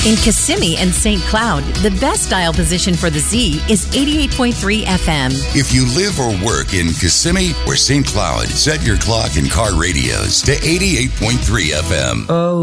In Kissimmee and St. Cloud, the best dial position for the Z is 88.3 FM. If you live or work in Kissimmee or St. Cloud, set your clock and car radios to 88.3 FM. Oh.